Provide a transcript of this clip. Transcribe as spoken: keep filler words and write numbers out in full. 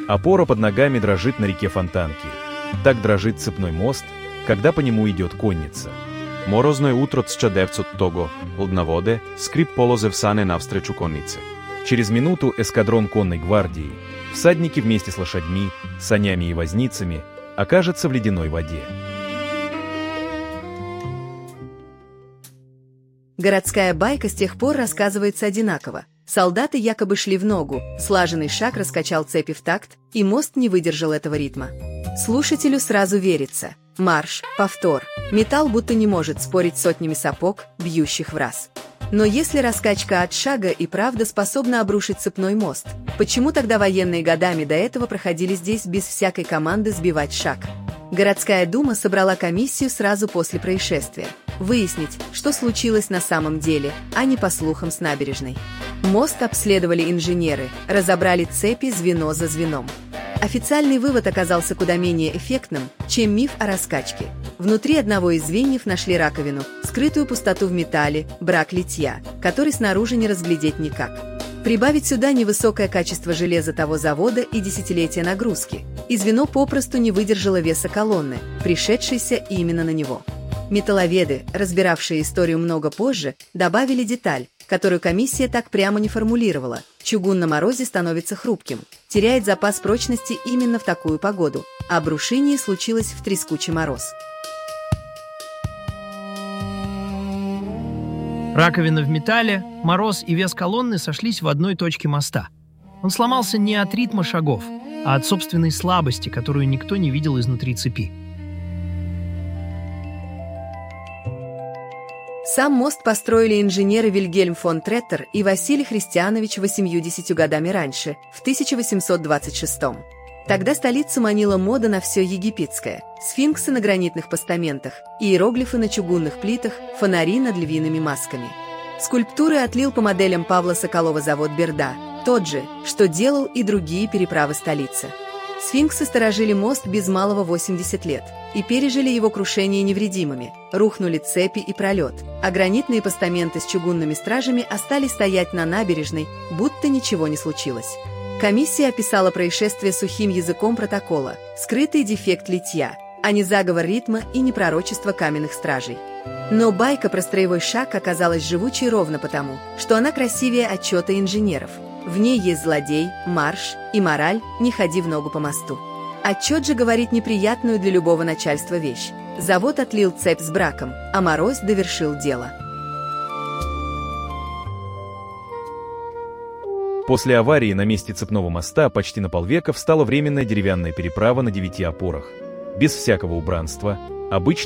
Опора под ногами дрожит на реке Фонтанки. Так дрожит цепной мост, когда по нему идет конница. Морозно е утро тысяча девятисотого, лднаводе, скрип полозе в сане навстречу коннице. Через минуту эскадрон конной гвардии, всадники вместе с лошадьми, санями и возницами, окажется в ледяной воде. Городская байка с тех пор рассказывается одинаково. Солдаты якобы шли в ногу, слаженный шаг раскачал цепи в такт, и мост не выдержал этого ритма. Слушателю сразу верится. Марш, повтор. Металл будто не может спорить с сотнями сапог, бьющих в раз. Но если раскачка от шага и правда способна обрушить цепной мост, почему тогда военные годами до этого проходили здесь без всякой команды сбивать шаг? Городская дума собрала комиссию сразу после происшествия. Выяснить, что случилось на самом деле, а не по слухам с набережной. Мост обследовали инженеры, разобрали цепи звено за звеном. Официальный вывод оказался куда менее эффектным, чем миф о раскачке. Внутри одного из звеньев нашли раковину, скрытую пустоту в металле, брак литья, который снаружи не разглядеть никак. Прибавить сюда невысокое качество железа того завода и десятилетия нагрузки, и звено попросту не выдержало веса колонны, пришедшейся именно на него. Металловеды, разбиравшие историю много позже, добавили деталь, которую комиссия так прямо не формулировала. Чугун на морозе становится хрупким, теряет запас прочности именно в такую погоду, а обрушение случилось в трескучий мороз. Раковина в металле, мороз и вес колонны сошлись в одной точке моста. Он сломался не от ритма шагов, а от собственной слабости, которую никто не видел изнутри цепи. Сам мост построили инженеры Вильгельм фон Треттер и Василий Христианович восемьюдесятью годами раньше, в тысяча восемьсот двадцать шестом. Тогда столицу манила мода на все египетское: сфинксы на гранитных постаментах, иероглифы на чугунных плитах, фонари над львиными масками. Скульптуры отлил по моделям Павла Соколова завод Берда, тот же, что делал и другие переправы столицы. Сфинксы сторожили мост без малого восемьдесят лет и пережили его крушение невредимыми, рухнули цепи и пролет, а гранитные постаменты с чугунными стражами остались стоять на набережной, будто ничего не случилось. Комиссия описала происшествие сухим языком протокола, скрытый дефект литья, а не заговор ритма и не пророчество каменных стражей. Но байка про строевой шаг оказалась живучей ровно потому, что она красивее отчета инженеров. В ней есть злодей, марш и мораль «не ходи в ногу по мосту». Отчет же говорит неприятную для любого начальства вещь. Завод отлил цепь с браком, а мороз довершил дело. После аварии на месте цепного моста почти на полвека встала временная деревянная переправа на девяти опорах. Без всякого убранства, обычно